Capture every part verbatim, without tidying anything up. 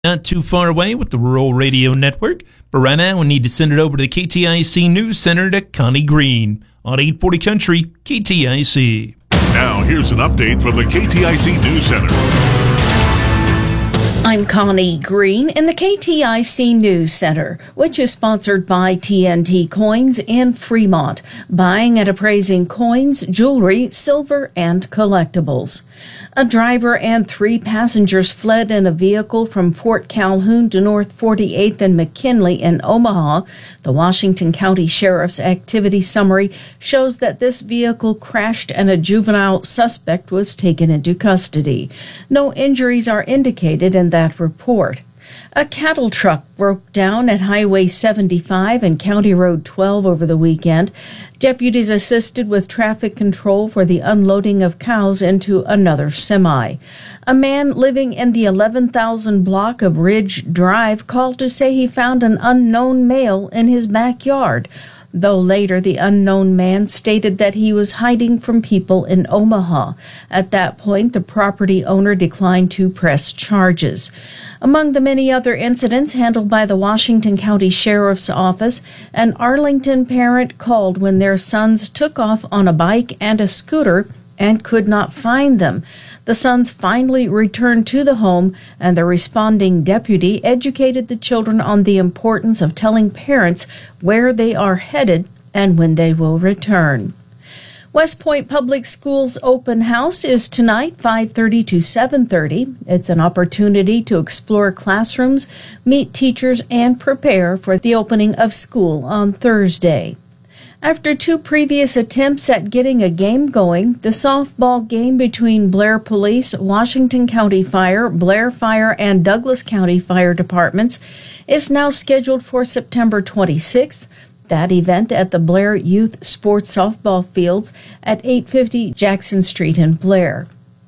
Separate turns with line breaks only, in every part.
Not too far away with the Rural Radio Network, but right now we need to send it over to the K T I C News Center to Connie Green on eight forty Country K T I C.
Now here's an update from the K T I C News Center.
I'm Connie Green in the K T I C News Center, which is sponsored by T N T Coins in Fremont, buying and appraising coins, jewelry, silver, and collectibles. A driver and three passengers fled in a vehicle from Fort Calhoun to North forty-eighth and McKinley in Omaha. The Washington County Sheriff's activity summary shows that this vehicle crashed and a juvenile suspect was taken into custody. No injuries are indicated in that report. A cattle truck broke down at Highway seventy-five and County Road twelve over the weekend. Deputies assisted with traffic control for the unloading of cows into another semi. A man living in the eleven thousand block of Ridge Drive called to say he found an unknown male in his backyard, though later the unknown man stated that he was hiding from people in Omaha. At that point, the property owner declined to press charges. Among the many other incidents handled by the Washington County Sheriff's Office, an Arlington parent called when their sons took off on a bike and a scooter and could not find them. The sons finally returned to the home, and the responding deputy educated the children on the importance of telling parents where they are headed and when they will return. West Point Public Schools open house is tonight, five thirty to seven thirty. It's an opportunity to explore classrooms, meet teachers, and prepare for the opening of school on Thursday. After two previous attempts at getting a game going, the softball game between Blair Police, Washington County Fire, Blair Fire, and Douglas County Fire Departments is now scheduled for September twenty-sixth. That event at the Blair Youth Sports Softball Fields at eight fifty Jackson Street in Blair.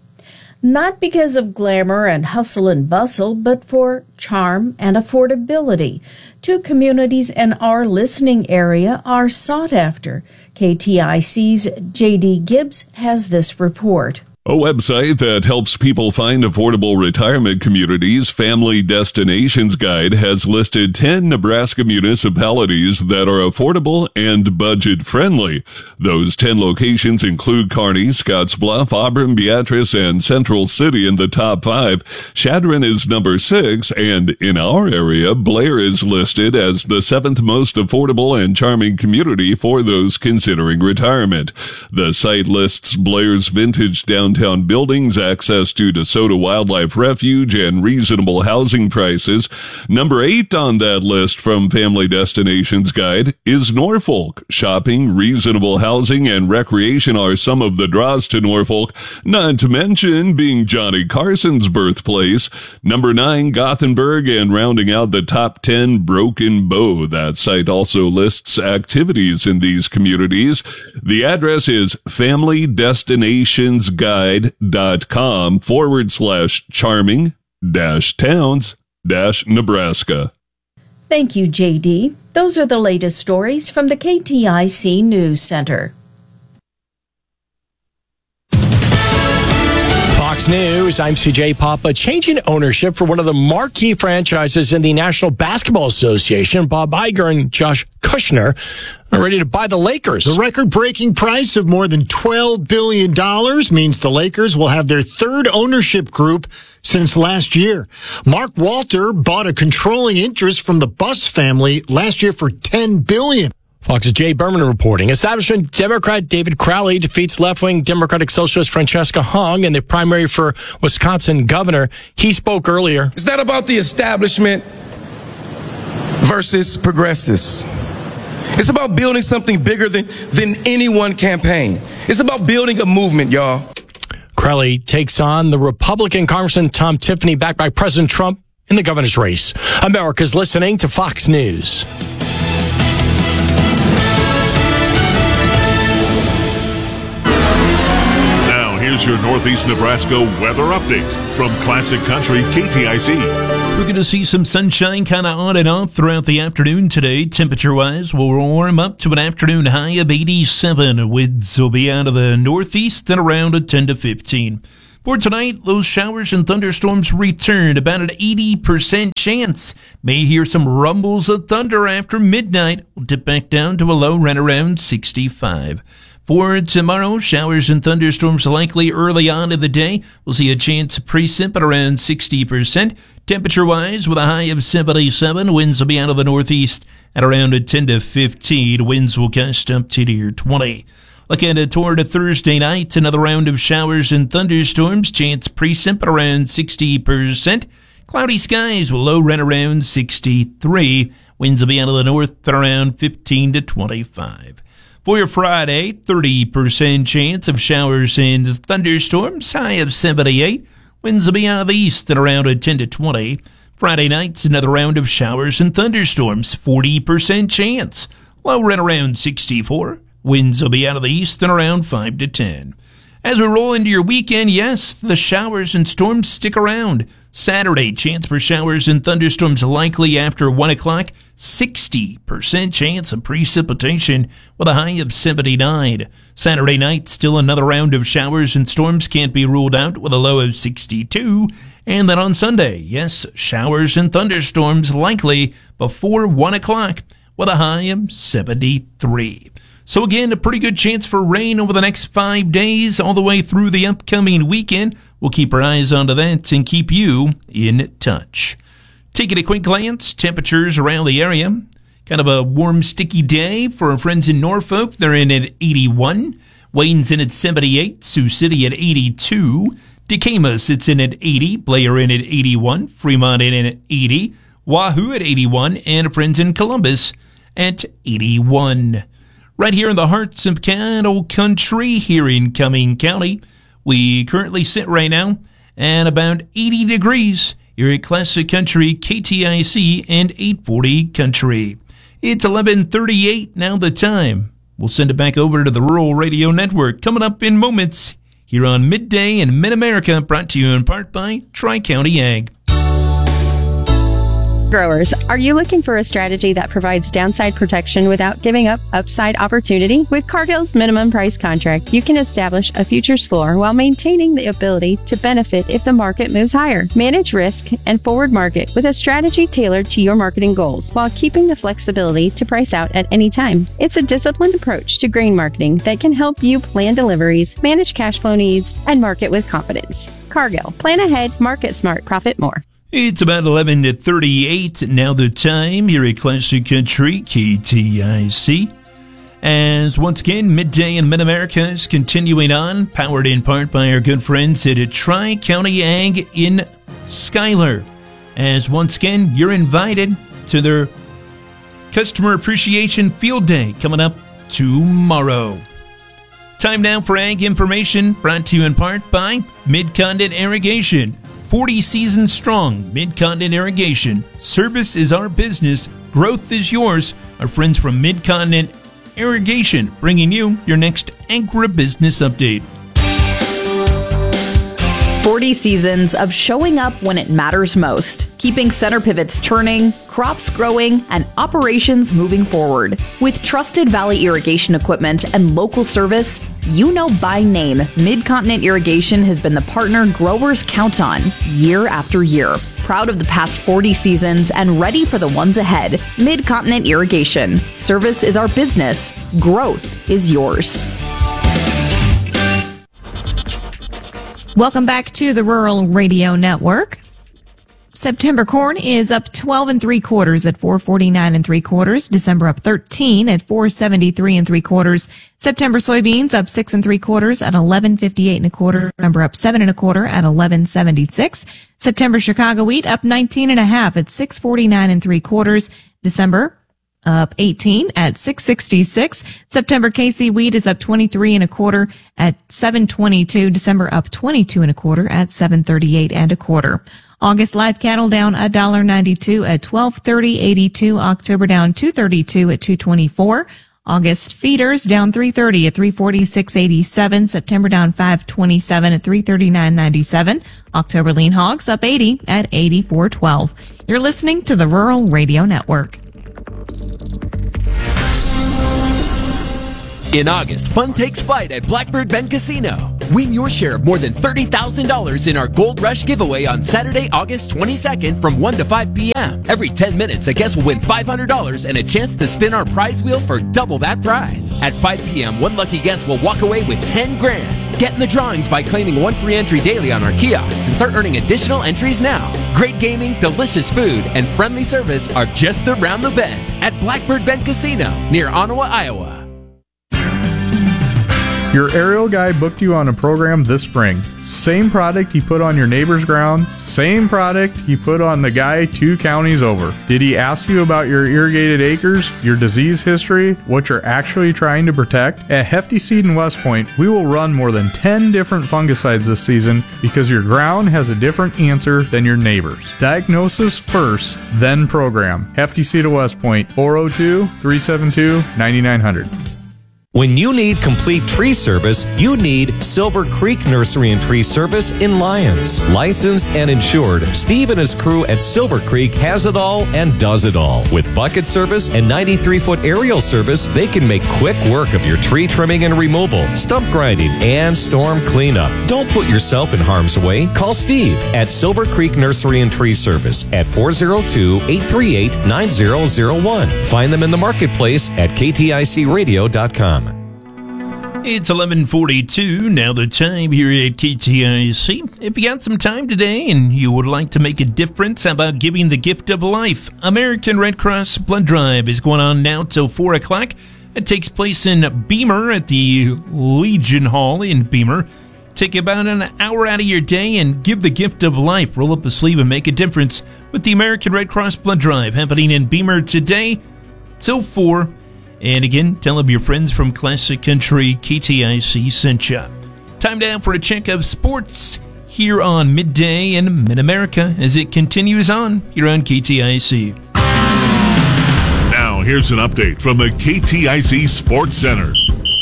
Not because of glamour and hustle and bustle, but for charm and affordability. Two communities in our listening area are sought after. K T I C's J D Gibbs has this report.
A website that helps people find affordable retirement communities, Family Destinations Guide, has listed ten Nebraska municipalities that are affordable and budget-friendly. Those ten locations include Kearney, Scottsbluff, Auburn, Beatrice, and Central City in the top five. Chadron is number six, and in our area, Blair is listed as the seventh most affordable and charming community for those considering retirement. The site lists Blair's vintage downtown Downtown buildings, access to DeSoto Wildlife Refuge, and reasonable housing prices. Number eight on that list from Family Destinations Guide is Norfolk. Shopping, reasonable housing, and recreation are some of the draws to Norfolk, not to mention being Johnny Carson's birthplace. Number nine, Gothenburg, and rounding out the top ten, Broken Bow. That site also lists activities in these communities. The address is Family Destinations Guide. Dot com forward slash charming dash towns dash Nebraska.
Thank you, J D. Those are the latest stories from the K T I C News Center.
Fox News, I'm C J Papa. Changing ownership for one of the marquee franchises in the National Basketball Association, Bob Iger and Josh Kushner are ready to buy the Lakers.
The record-breaking price of more than twelve billion dollars means the Lakers will have their third ownership group since last year. Mark Walter bought a controlling interest from the Buss family last year for ten billion dollars.
Fox's Jay Berman reporting. Establishment Democrat David Crowley defeats left-wing Democratic Socialist Francesca Hung in the primary for Wisconsin governor. He spoke earlier.
It's not about the establishment versus progressives. It's about building something bigger than, than any one campaign. It's about building a movement, y'all.
Crowley takes on the Republican Congressman Tom Tiffany, backed by President Trump, in the governor's race. America's listening to Fox News.
Here's your Northeast Nebraska weather update from Classic Country K T I C.
We're going to see some sunshine kind of on and off throughout the afternoon today. Temperature-wise, we'll warm up to an afternoon high of eighty-seven. Winds will be out of the northeast and around a ten to fifteen. For tonight, those showers and thunderstorms return, about an eighty percent chance. May hear some rumbles of thunder after midnight. We'll dip back down to a low right around sixty-five. For tomorrow, showers and thunderstorms likely early on in the day. We'll see a chance of precip at around sixty percent. Temperature-wise, with a high of seventy-seven, winds will be out of the northeast at around ten to fifteen. Winds will gust up to near twenty. Looking at toward Thursday night, another round of showers and thunderstorms. Chance precip at around sixty percent. Cloudy skies will low right around sixty-three. Winds will be out of the north at around fifteen to twenty-five. For your Friday, thirty percent chance of showers and thunderstorms. High of seventy-eight. Winds will be out of the east at around ten to twenty. Friday night's another round of showers and thunderstorms. forty percent chance. Low right around sixty-four. Winds will be out of the east and around five to ten. As we roll into your weekend, yes, the showers and storms stick around. Saturday, chance for showers and thunderstorms likely after one o'clock. sixty percent chance of precipitation with a high of seventy-nine. Saturday night, still another round of showers and storms can't be ruled out with a low of sixty-two. And then on Sunday, yes, showers and thunderstorms likely before one o'clock with a high of seventy-three. So again, a pretty good chance for rain over the next five days, all the way through the upcoming weekend. We'll keep our eyes onto that and keep you in touch. Taking a quick glance, temperatures around the area. Kind of a warm, sticky day for our friends in Norfolk. They're in at eighty-one. Wayne's in at seventy-eight. Sioux City at eighty-two. Decamas, it's in at eighty. Blair in at eighty-one. Fremont in at eighty. Wahoo at eighty-one. And friends in Columbus at eighty-one. Right here in the hearts of Cattle Country here in Cumming County, we currently sit right now at about eighty degrees here at Classic Country, K T I C, and eight forty Country. It's eleven thirty-eight now the time. We'll send it back over to the Rural Radio Network coming up in moments here on Midday in Mid-America, brought to you in part by Tri-County Ag.
Growers, are you looking for a strategy that provides downside protection without giving up upside opportunity? With Cargill's minimum price contract, you can establish a futures floor while maintaining the ability to benefit if the market moves higher. Manage risk and forward market with a strategy tailored to your marketing goals while keeping the flexibility to price out at any time. It's a disciplined approach to grain marketing that can help you plan deliveries, manage cash flow needs, and market with confidence. Cargill, plan ahead, market smart, profit more.
It's about eleven to thirty-eight now the time here at Classic Country, K T I C. As once again, Midday in Mid-America is continuing on, powered in part by our good friends at Tri-County Ag in Schuyler. As once again, you're invited to their Customer Appreciation Field Day coming up tomorrow. Time now for Ag Information, brought to you in part by Mid-Continent Irrigation. forty seasons strong, Mid-Continent Irrigation. Service is our business. Growth is yours. Our friends from Mid-Continent Irrigation bringing you your next agribusiness update.
forty seasons of showing up when it matters most, keeping center pivots turning, crops growing, and operations moving forward. With trusted Valley irrigation equipment and local service, you know by name, Mid-Continent Irrigation has been the partner growers count on year after year. Proud of the past forty seasons and ready for the ones ahead. Mid-Continent Irrigation. Service is our business. Growth is yours.
Welcome back to the Rural Radio Network. September corn is up twelve and three quarters at four forty-nine and three quarters. December up thirteen at four seventy-three and three quarters. September soybeans up six and three quarters at eleven fifty-eight and a quarter. November up seven and a quarter at eleven seventy-six. September Chicago wheat up nineteen and a half at six forty-nine and three quarters. December up eighteen at six sixty-six. September K C wheat is up twenty-three and a quarter at seven twenty-two. December up twenty-two and a quarter at seven thirty-eight and a quarter. August live cattle down one dollar ninety-two at twelve thirty eighty-two. October down two thirty-two at two twenty-four. August feeders down three thirty at three forty-six eighty-seven. September down five twenty-seven at three thirty-nine ninety-seven. October lean hogs up eighty at eighty-four twelve. You're listening to the Rural Radio Network.
In August, fun takes flight at Blackbird Bend Casino. Win your share of more than thirty thousand dollars in our Gold Rush giveaway on Saturday, August twenty-second from one to five p.m. Every ten minutes, a guest will win five hundred dollars and a chance to spin our prize wheel for double that prize. At five p.m., one lucky guest will walk away with ten grand. Get in the drawings by claiming one free entry daily on our kiosks and start earning additional entries now. Great gaming, delicious food, and friendly service are just around the bend at Blackbird Bend Casino near Ottawa, Iowa.
Your aerial guy booked you on a program this spring. Same product he put on your neighbor's ground, same product he put on the guy two counties over. Did he ask you about your irrigated acres, your disease history, what you're actually trying to protect? At Hefty Seed in West Point, we will run more than ten different fungicides this season because your ground has a different answer than your neighbor's. Diagnosis first, then program. Hefty Seed of West Point, four oh two, three seven two, nine nine zero zero.
When you need complete tree service, you need Silver Creek Nursery and Tree Service in Lyons. Licensed and insured, Steve and his crew at Silver Creek has it all and does it all. With bucket service and ninety-three foot aerial service, they can make quick work of your tree trimming and removal, stump grinding, and storm cleanup. Don't put yourself in harm's way. Call Steve at Silver Creek Nursery and Tree Service at four oh two, eight three eight, nine oh oh one. Find them in the marketplace at K T I C radio dot com.
It's eleven forty-two, now the time here at K T I C. If you got some time today and you would like to make a difference, how about giving the gift of life? American Red Cross Blood Drive is going on now till four o'clock. It takes place in Beamer at the Legion Hall in Beamer. Take about an hour out of your day and give the gift of life. Roll up the sleeve and make a difference with the American Red Cross Blood Drive happening in Beamer today till four. And again, tell them your friends from Classic Country K T I C sent you. Time now for a check of sports here on Midday in Mid-America as it continues on here on K T I C.
Now, here's an update from the K T I C Sports Center.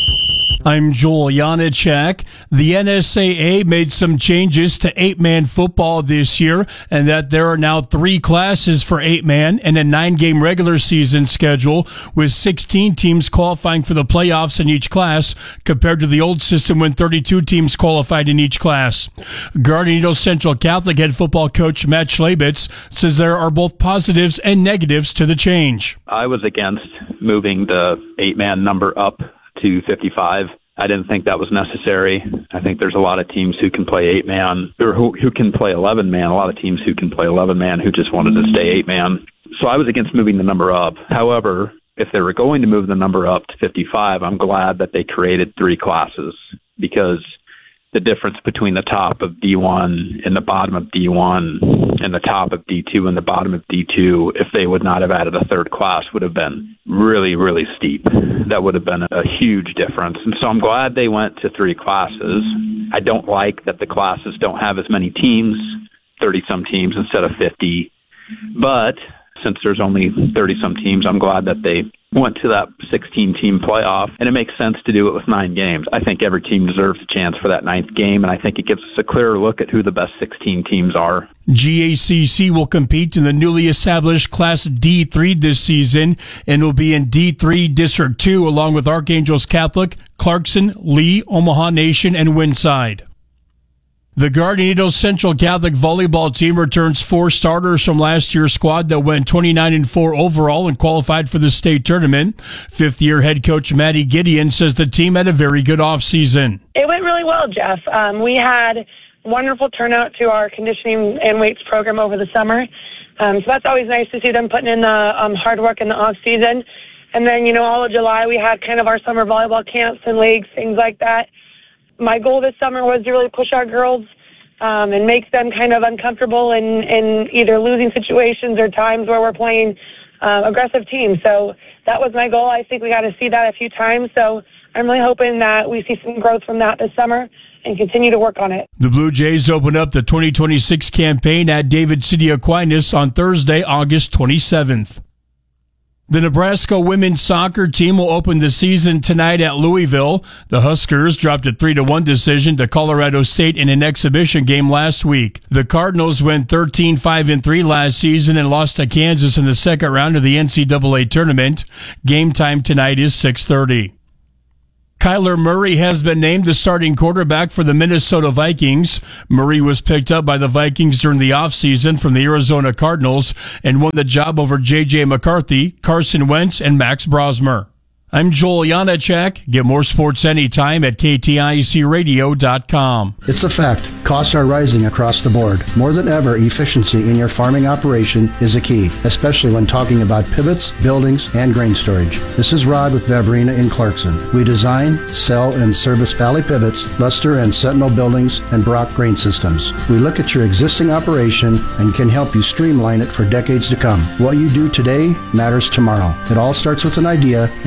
I'm Joel Janacek. The N S A A made some changes to eight-man football this year, and that there are now three classes for eight-man and a nine-game regular season schedule, with sixteen teams qualifying for the playoffs in each class, compared to the old system when thirty-two teams qualified in each class. Guardian Angels Central Catholic head football coach Matt Schlabitz says there are both positives and negatives to the change.
I was against moving the eight-man number up to fifty-five. I didn't think that was necessary. I think there's a lot of teams who can play eight-man, or who, who can play eleven-man, a lot of teams who can play eleven-man who just wanted to stay eight-man. So I was against moving the number up. However, if they were going to move the number up to fifty-five, I'm glad that they created three classes, because the difference between the top of D one and the bottom of D one and the top of D two and the bottom of D two, if they would not have added a third class, would have been really, really steep. That would have been a huge difference. And so I'm glad they went to three classes. I don't like that the classes don't have as many teams, thirty-some teams instead of fifty. But since there's only thirty-some teams, I'm glad that they went to that sixteen-team playoff, and it makes sense to do it with nine games. I think every team deserves a chance for that ninth game, and I think it gives us a clearer look at who the best sixteen teams are.
G A C C will compete in the newly established Class D three this season, and will be in D three District two, along with Archangels Catholic, Clarkson, Lee, Omaha Nation, and Winside. The Guardian Angels Central Catholic volleyball team returns four starters from last year's squad that went twenty-nine and four overall and qualified for the state tournament. Fifth-year head coach Maddie Gideon says the team had a very good offseason.
It went really well, Jeff. Um, we had wonderful turnout to our conditioning and weights program over the summer. Um, so that's always nice to see them putting in the um, hard work in the off-season. And then, you know, all of July we had kind of our summer volleyball camps and leagues, things like that. My goal this summer was to really push our girls um, and make them kind of uncomfortable in, in either losing situations or times where we're playing uh, aggressive teams. So that was my goal. I think we got to see that a few times. So I'm really hoping that we see some growth from that this summer and continue to work on it.
The Blue Jays open up the twenty twenty-six campaign at David City Aquinas on Thursday, August twenty-seventh. The Nebraska women's soccer team will open the season tonight at Louisville. The Huskers dropped a three to one decision to Colorado State in an exhibition game last week. The Cardinals went thirteen five and three last season and lost to Kansas in the second round of the N C double A tournament. Game time tonight is six thirty. Kyler Murray has been named the starting quarterback for the Minnesota Vikings. Murray was picked up by the Vikings during the offseason from the Arizona Cardinals and won the job over J J McCarthy, Carson Wentz, and Max Brosmer. I'm Joel Janacek. Get more sports anytime at K T I C radio dot com.
It's a fact. Costs are rising across the board. More than ever, efficiency in your farming operation is a key, especially when talking about pivots, buildings, and grain storage. This is Rod with Vavrina in Clarkson. We design, sell, and service Valley Pivots, Luster and Sentinel buildings, and Brock grain systems. We look at your existing operation and can help you streamline it for decades to come. What you do today matters tomorrow. It all starts with an idea